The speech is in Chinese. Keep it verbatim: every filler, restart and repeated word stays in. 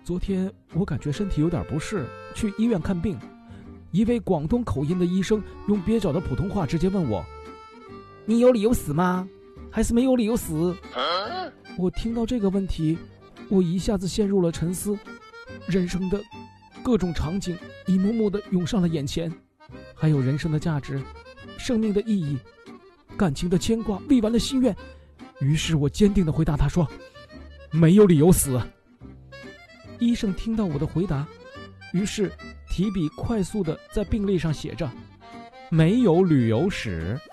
昨天我感觉身体有点不适，去医院看病。一位广东口音的医生用蹩脚的普通话直接问我：你有理由死吗？还是没有理由死？我听到这个问题，我一下子陷入了沉思，人生的各种场景一幕幕的涌上了眼前，还有人生的价值、生命的意义、感情的牵挂、未完的心愿。于是我坚定地回答他说：没有理由死。医生听到我的回答，于是提笔快速地在病历上写着：没有旅游史。